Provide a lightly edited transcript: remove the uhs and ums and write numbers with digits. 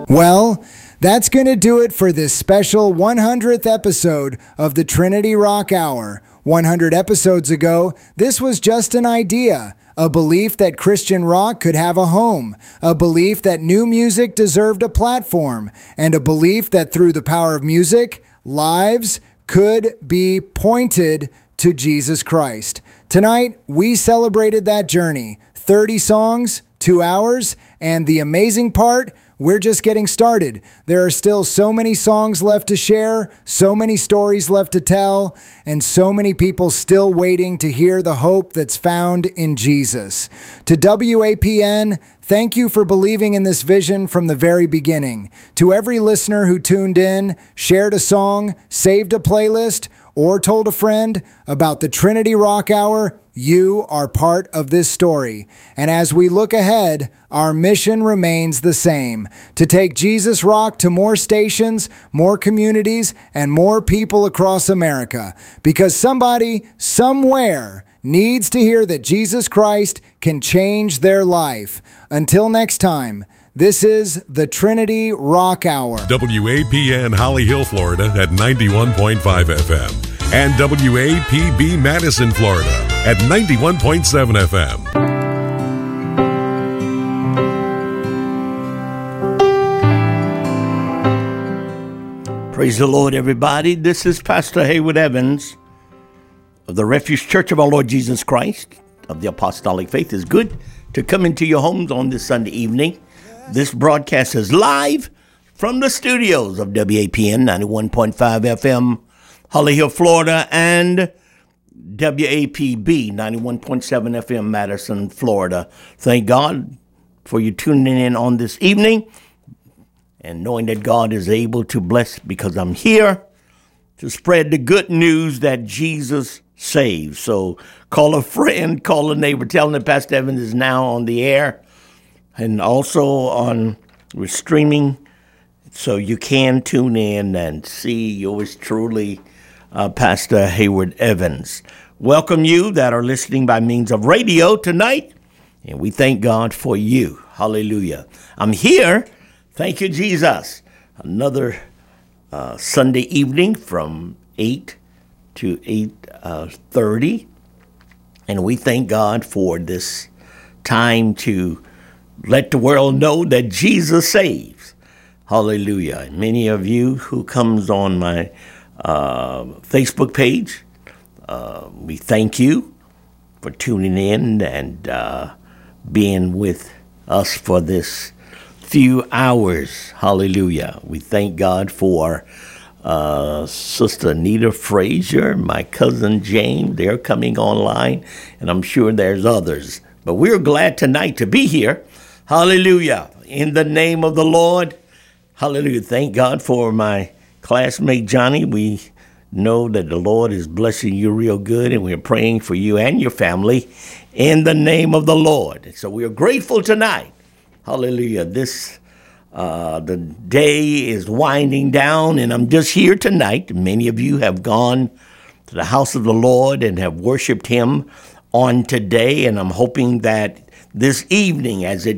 Well, that's going to do it for this special 100th episode of the Trinity Rock Hour. 100 episodes ago, this was just an idea, a belief that Christian rock could have a home, a belief that new music deserved a platform, and a belief that through the power of music, lives could be pointed to Jesus Christ. Tonight, we celebrated that journey. 30 songs, 2 hours, and the amazing part, we're just getting started. There are still so many songs left to share, so many stories left to tell, and so many people still waiting to hear the hope that's found in Jesus. To WAPN, thank you for believing in this vision from the very beginning. To every listener who tuned in, shared a song, saved a playlist, or told a friend about the Trinity Rock Hour, you are part of this story. And as we look ahead, our mission remains the same: to take Jesus Rock to more stations, more communities, and more people across America. Because somebody, somewhere, needs to hear that Jesus Christ can change their life. Until next time, this is the Trinity Rock Hour. WAPN Holly Hill, Florida at 91.5 FM. And WAPB Madison, Florida at 91.7 FM. Praise the Lord, everybody. This is Pastor Haywood Evans of the Refuge Church of our Lord Jesus Christ of the Apostolic Faith. It's good to come into your homes on this Sunday evening. This broadcast is live from the studios of WAPN 91.5 FM, Holly Hill, Florida, and WAPB 91.7 FM, Madison, Florida. Thank God for you tuning in on this evening and knowing that God is able to bless, because I'm here to spread the good news that Jesus saves. So call a friend, call a neighbor, tell them that Pastor Evans is now on the air and also we're streaming, so you can tune in and see yours truly, Pastor Haywood Evans. Welcome you that are listening by means of radio tonight, and we thank God for you. Hallelujah. I'm here. Thank you, Jesus. Another Sunday evening from 8 to 8:30, and we thank God for this time to let the world know that Jesus saves. Hallelujah. Many of you who comes on my Facebook page, we thank you for tuning in and being with us for this few hours. Hallelujah. We thank God for Sister Anita Frazier, my cousin James. They're coming online, and I'm sure there's others. But we're glad tonight to be here. Hallelujah. In the name of the Lord. Hallelujah. Thank God for my classmate Johnny. We know that the Lord is blessing you real good, and we're praying for you and your family in the name of the Lord. So we're grateful tonight. Hallelujah. The day is winding down, and I'm just here tonight. Many of you have gone to the house of the Lord and have worshiped him on today, and I'm hoping that this evening, as it